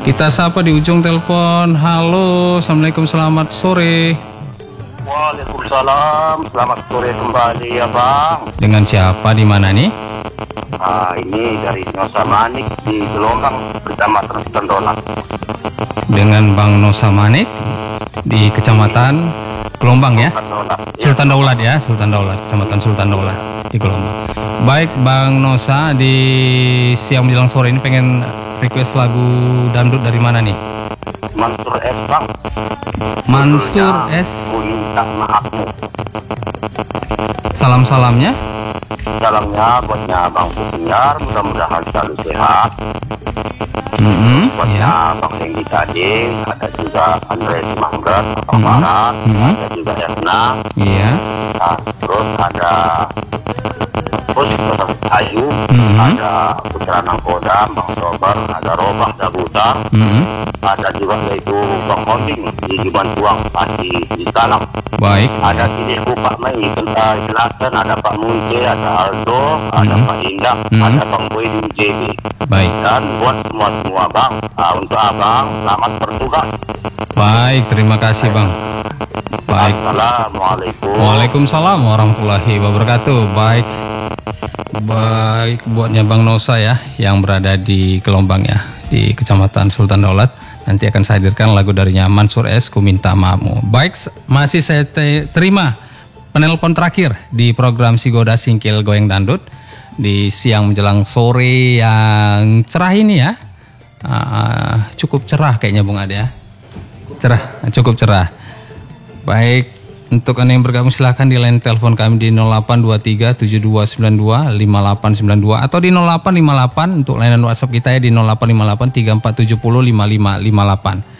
Kita sapa di ujung telepon. Halo, assalamualaikum, selamat sore. Waalaikumsalam, selamat sore kembali ya Bang. Dengan siapa, di mana nih? Ini dari Nosa Manik di Gelombang, Kecamatan Sultan Daulat. Dengan Bang Nosa Manik di Kecamatan Gelombang ya? Sultan Daulat ya, Sultan Daulat, Kecamatan Sultan Daulat di Gelombang. Baik Bang Nosa, di siang menjelang sore ini pengen request lagu dangdut dari mana nih? Mansur S Bang. Mansur S. Ku minta maafmu. Salam-salamnya? Salamnya buatnya Bang Pupiar, mudah-mudahan selalu sehat. Buatnya Ya. Bang Denggi Tading, ada juga Andres Manggat, Bang Barat, ada juga Erna. Iya. Nah, terus ada Ayu, ada Putra Nangkoda, Bang Sobar, ada Robah Dabutar, ada juga yaitu Bang Honding di Juman Buang, Pati di Talang. Baik. Ada Tidikku Pak Mei, tentang jelasan, ada Pak Munce, ada Aldo, ada Pak Indah, ada Bang Boy di UJB. Baik. Dan buat semua Bang, untuk Abang, selamat bertugas. Baik, terima kasih Bang. Baik. Assalamualaikum. Waalaikumsalam warahmatullahi wabarakatuh. Baik buatnya Bang Nosa ya, yang berada di Gelombang ya, di Kecamatan Sultan Daulat. Nanti akan saya hadirkan lagu darinya Mansur S, Ku Minta Maafmu. Baik, masih saya terima penelpon terakhir di program Sigoda Singkil Goyang Dangdut di siang menjelang sore yang cerah ini ya. Cukup cerah kayaknya Bung Ade ya. Cukup cerah. Baik, untuk Anda yang bergabung silahkan di line telepon kami di 0823 7292 5892 atau di 0858 untuk layanan WhatsApp kita ya di 0858 3470 5558.